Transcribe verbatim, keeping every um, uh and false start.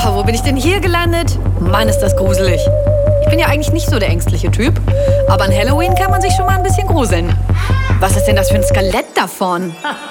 Oh, wo bin ich denn hier gelandet? Mann, ist das gruselig. Ich bin ja eigentlich nicht so der ängstliche Typ, aber an Halloween kann man sich schon mal ein bisschen gruseln. Was ist denn das für ein Skelett davon?